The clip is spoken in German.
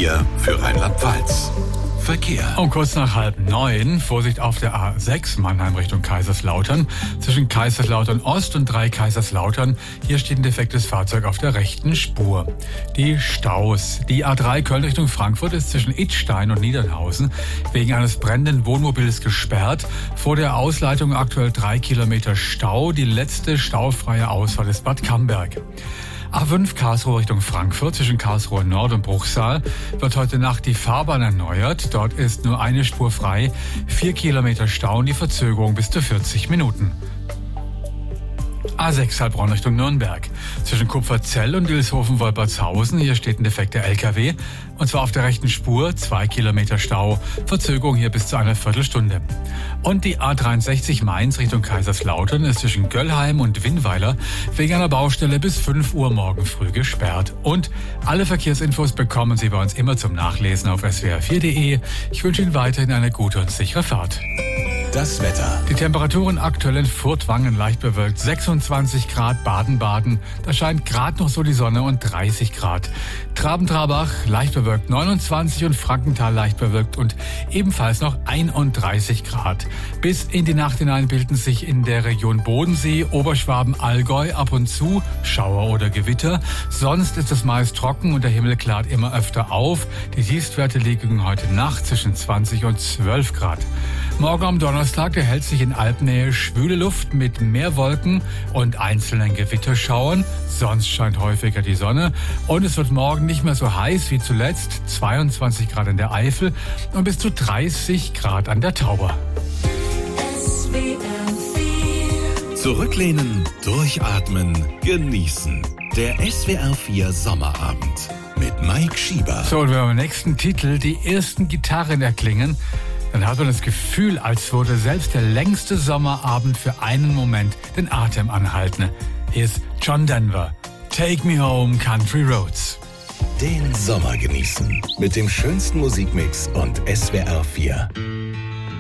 4 für Rheinland-Pfalz. Verkehr. Um kurz nach 8:30, Vorsicht auf der A6, Mannheim Richtung Kaiserslautern. Zwischen Kaiserslautern Ost und 3 Kaiserslautern. Hier steht ein defektes Fahrzeug auf der rechten Spur. Die Staus. Die A3 Köln Richtung Frankfurt ist zwischen Idstein und Niedernhausen wegen eines brennenden Wohnmobils gesperrt. Vor der Ausleitung aktuell 3 Kilometer Stau. Die letzte staufreie Ausfahrt ist Bad Camberg. A5 Karlsruhe Richtung Frankfurt zwischen Karlsruhe Nord und Bruchsal wird heute Nacht die Fahrbahn erneuert. Dort ist nur eine Spur frei. 4 Kilometer Stau und die Verzögerung bis zu 40 Minuten. A6 Heilbronn Richtung Nürnberg. Zwischen Kupferzell und Ilshofen-Wolpertshausen. Hier steht ein defekter LKW. Und zwar auf der rechten Spur. 2 Kilometer Stau. Verzögerung hier bis zu einer Viertelstunde. Und die A63 Mainz Richtung Kaiserslautern ist zwischen Göllheim und Winnweiler wegen einer Baustelle bis 5 Uhr morgen früh gesperrt. Und alle Verkehrsinfos bekommen Sie bei uns immer zum Nachlesen auf swr4.de. Ich wünsche Ihnen weiterhin eine gute und sichere Fahrt. Das Wetter. Die Temperaturen aktuell in Furtwangen leicht bewölkt, 26 Grad, Baden-Baden, da scheint gerade noch so die Sonne und 30 Grad. Traben-Trarbach leicht bewölkt, 29 und Frankenthal leicht bewölkt und ebenfalls noch 31 Grad. Bis in die Nacht hinein bilden sich in der Region Bodensee, Oberschwaben, Allgäu ab und zu Schauer oder Gewitter. Sonst ist es meist trocken und der Himmel klart immer öfter auf. Die Tiefstwerte liegen heute Nacht zwischen 20 und 12 Grad. Morgen am Donnerstag erhält sich in Alpennähe schwüle Luft mit mehr Wolken und einzelnen Gewitterschauern. Sonst scheint häufiger die Sonne. Und es wird morgen nicht mehr so heiß wie zuletzt. 22 Grad in der Eifel und bis zu 30 Grad an der Tauber. Zurücklehnen, durchatmen, genießen. Der SWR4 Sommerabend mit Mike Schieber. So, und wenn wir beim nächsten Titel die ersten Gitarren erklingen, dann hat man das Gefühl, als würde selbst der längste Sommerabend für einen Moment den Atem anhalten. Hier ist John Denver. Take Me Home, Country Roads. Den Sommer genießen mit dem schönsten Musikmix und SWR4.